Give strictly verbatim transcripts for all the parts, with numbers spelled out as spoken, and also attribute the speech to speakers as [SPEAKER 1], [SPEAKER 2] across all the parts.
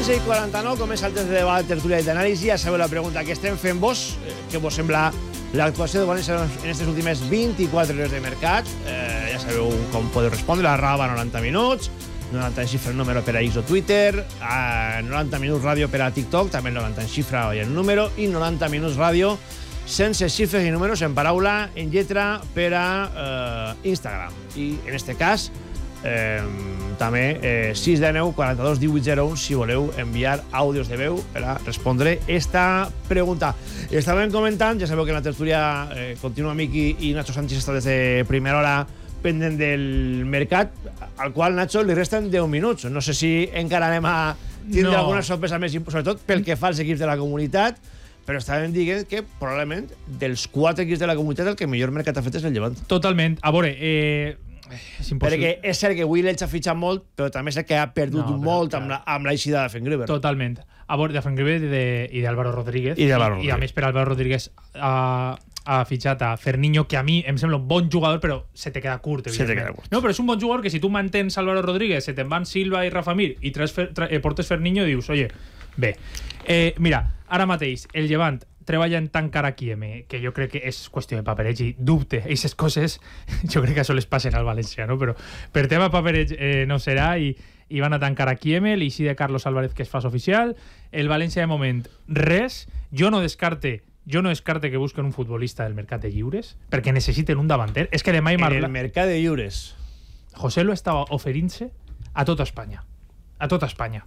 [SPEAKER 1] onze i quaranta-nou, comença el temps de debat, tertúlia i d'anàlisi. Ja sabeu la pregunta que estem fent vos. Eh, què vos sembla l'actuació de València en aquestes últimes vint-i-quatre hores de mercat? Eh, ja sabeu com podeu respondre. La Rava, noranta minuts. noranta en xifra el número per a X o Twitter. A noranta minuts ràdio per a TikTok. També noranta en xifra i en número. I noranta minuts ràdio sense xifres i números, en paraula, en lletra, per a eh, Instagram. I en este cas... Eh, també eh, sis deu nou quaranta-dos divuit zero u si voleu enviar àudios de veu per a respondre esta pregunta. Estàvem comentant, ja sabeu que en la tertúlia eh, continua Miqui i Nacho Sánchez està des de primera hora pendent del mercat, al qual Nacho li resten deu minuts. No sé si encara anem a tindre no. alguna sorpresa més, sobretot pel que fa als equips de la comunitat, però estàvem dient que probablement dels quatre equips de la comunitat el que millor mercat ha fet és el Llevant.
[SPEAKER 2] Totalment. A veure, eh... és impossible.
[SPEAKER 1] Perquè és cert que avui l'Elx ha fitxat molt, però també és cert que ha perdut no, molt amb, la, amb l'eixida de Fengriver.
[SPEAKER 2] Totalment. A veure, de Fengriver i d'Álvaro Rodríguez.
[SPEAKER 1] I, Rodríguez.
[SPEAKER 2] I a més per Álvaro Rodríguez ha, ha fitxat a Ferniño, que a mi em sembla un bon jugador, però se te queda curt,
[SPEAKER 1] se te queda curt.
[SPEAKER 2] No, però és un bon jugador que si tu mantens Álvaro Rodríguez, se te'n van Silva i Rafa Mir i tres fer, tre, eh, portes Ferniño i dius, oye, bé. Eh, mira, ara mateix, el Llevant treballa en tan cara aquí, que jo crec que és qüestió de papereig i dubte. Aquestes coses, jo crec que això les passen al València, no? Però per tema papereig eh, no serà i, i van a tancar aquí l'Ixi de Carlos Álvarez que es fa oficial. El València de moment res. Jo no descarte jo no descarte que busquen un futbolista del mercat de lliures perquè necessiten un davanter. És que demà i
[SPEAKER 1] Marla... En el mercat de lliures.
[SPEAKER 2] José lo estava oferint-se a tota Espanya. A tota Espanya.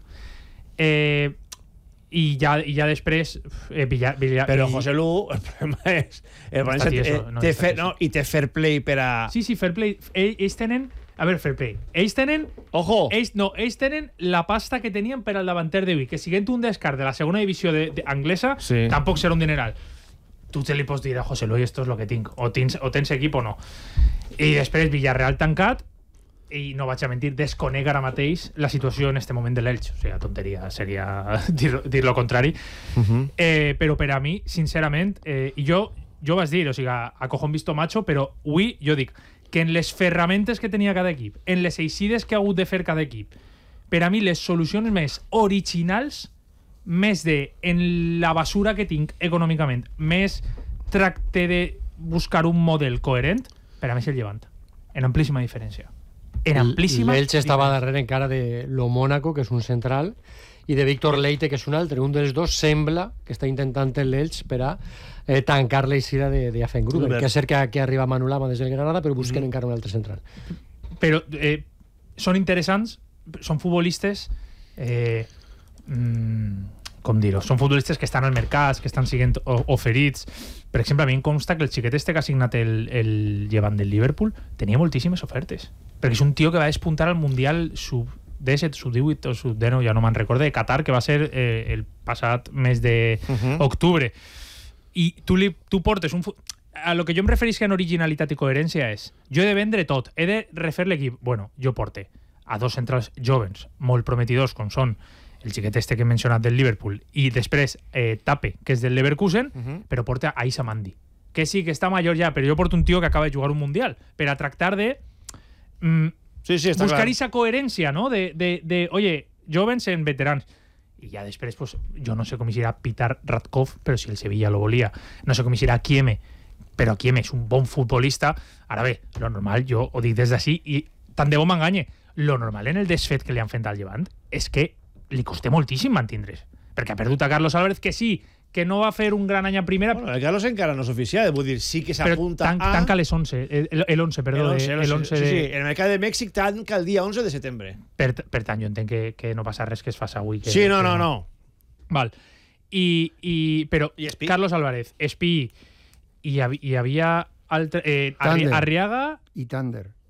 [SPEAKER 2] Eh... I ja, i ja després eh, Villa, Villa,
[SPEAKER 1] però
[SPEAKER 2] i...
[SPEAKER 1] José Lu, el problema és el
[SPEAKER 2] no
[SPEAKER 1] València
[SPEAKER 2] té,
[SPEAKER 1] no
[SPEAKER 2] té
[SPEAKER 1] fer, no, i té fair play per a...
[SPEAKER 2] Sí, sí, fair play. Ells, ells tenen... A veure, fair play. Ells tenen...
[SPEAKER 1] Ojo!
[SPEAKER 2] Ells, no, ells tenen la pasta que tenien per al davanter d'avui, que siguent un descart de la segona divisió de, de anglesa, sí. Tampoc serà un dineral. Tu te li pots dir a José Lu, esto és lo que tinc. O tens, o tens equip o no. I després Villarreal tancat, i no vaig a mentir, desconec ara mateix la situació en este moment de l'Elx. O sigui, tonteria seria dir, dir lo contrari. Uh-huh. eh, però per a mi, sincerament, eh, i jo, jo vaig dir, o sigui, a cojón visto macho, però avui jo dic que en les ferramentes que tenia cada equip, en les eixides que ha hagut de fer cada equip, per a mi les solucions més originals, més de en la basura que tinc econòmicament, més tracte de buscar un model coherent, per a mi és el Llevant. En amplíssima diferència. En amplíssima...
[SPEAKER 3] L'Elx estava darrere encara de lo Mónaco, que és un central, i de Víctor Leite, que és un altre. Un dels dos sembla que està intentant l'Elx per a eh, tancar l'eixida de, de Afengruber, que és cert que, que arriba Manu Lama des del Granada, però busquen mm. encara un altre central.
[SPEAKER 2] Però eh, són interessants, són futbolistes... Eh, mm, com dir-ho, són futbolistes que estan al mercat, que estan siguent oferits. Per exemple, a mi em consta que el xiquet este que ha signat el, el Llevant del Liverpool tenia moltíssimes ofertes, perquè és un tio que va despuntar al Mundial sub disset, sub divuit o sub dinou, ja no me'n recordo, de Qatar, que va ser eh, el passat mes d'octubre. Uh-huh. I tu, li, tu portes un... A lo que jo em referisc en originalitat i coherència és, jo he de vendre tot, he de refer l'equip. Bueno, jo porte a dos centrals jovens, molt prometidors, com són el xiquet este que he mencionat del Liverpool, i després eh, Tape, que és del Leverkusen, uh-huh. però porta a Issa Mandi, que sí, que està major ja, però jo porto un tio que acaba de jugar un Mundial, per a tractar de mm,
[SPEAKER 1] sí, sí,
[SPEAKER 2] buscar esa coherència, no? De, de, de, oye, jóvens en veterans. I ja després, pues, jo no sé com irà Pitar Radkov, però si el Sevilla lo volia. No sé com irà Kieme, però Kieme és un bon futbolista. Ara bé, lo normal, jo ho dic des d'ací, i tant de bo m'enganye, lo normal en el desfet que li han fet al Llevant és que li costa moltíssim mantindre's, perquè ha perdut a Carlos Álvarez, que sí, que no va fer un gran any a primera.
[SPEAKER 1] Bueno, el Carlos encara no és oficial, vull dir, sí que s'apunta
[SPEAKER 2] tan,
[SPEAKER 1] a...
[SPEAKER 2] Tanca les onze, el, el onze, perdó.
[SPEAKER 1] El onze, el onze,
[SPEAKER 2] el onze
[SPEAKER 1] sí,
[SPEAKER 2] de...
[SPEAKER 1] sí, en el mercat de Mèxic tanca el dia onze de setembre.
[SPEAKER 2] Per, per tant, jo entenc que, que no passa res que es faci avui. Que,
[SPEAKER 1] sí, no,
[SPEAKER 2] que
[SPEAKER 1] no, no.
[SPEAKER 2] Val. I, i, però
[SPEAKER 1] I
[SPEAKER 2] Carlos Álvarez, Espí, i hi havia altre, eh, Arriaga...
[SPEAKER 4] I Tander.